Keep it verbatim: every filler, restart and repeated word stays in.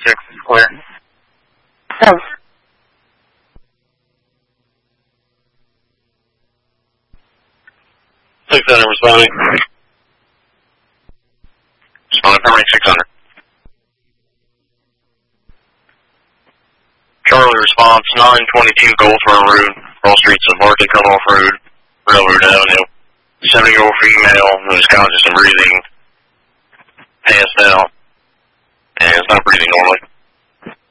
six is clear. Thanks. six hundred responding. Responding permanent six hundred. Charlie response nine twenty-two Goldsboro Road, all streets of Barkley Cutoff Road, Railroad Avenue. seventy-year-old female who's conscious and breathing, passed out, and is not breathing normally.